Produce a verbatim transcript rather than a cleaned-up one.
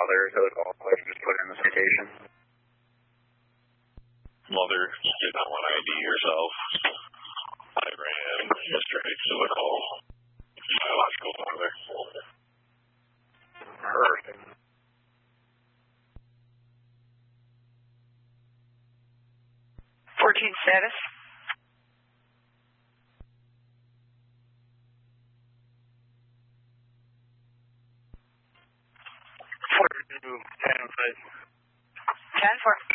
mother, so it's all I can just put in the citation. Mother did not want to I D herself. I ran Mister Hicks to the call. Biological mother. Perfect. fourteen status. forty-two, ten five. ten four.